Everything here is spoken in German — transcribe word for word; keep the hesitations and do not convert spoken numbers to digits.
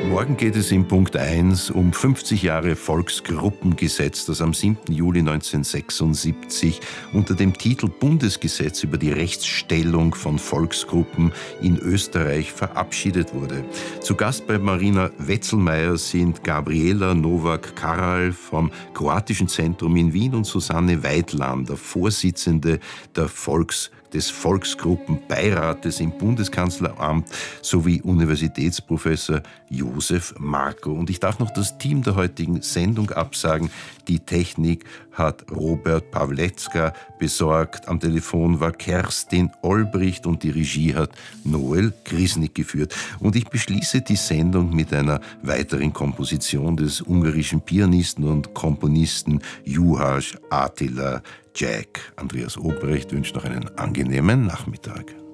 Morgen geht es in Punkt eins um fünfzig Jahre Volksgruppengesetz, das am siebten Juli neunzehnhundertsechsundsiebzig unter dem Titel Bundesgesetz über die Rechtsstellung von Volksgruppen in Österreich verabschiedet wurde. Zu Gast bei Marina Wetzelmeier sind Gabriela Nowak-Karal vom Kroatischen Zentrum in Wien und Susanne Weidlander, Vorsitzende der Volks des Volksgruppenbeirates im Bundeskanzleramt sowie Universitätsprofessor Josef Marko. Und ich darf noch das Team der heutigen Sendung absagen. Die Technik hat Robert Pawlecka besorgt. Am Telefon war Kerstin Olbricht und die Regie hat Noel Grisnik geführt. Und ich beschließe die Sendung mit einer weiteren Komposition des ungarischen Pianisten und Komponisten Juhas Attila Jack. Andreas Obrecht wünscht noch einen angenehmen Nachmittag.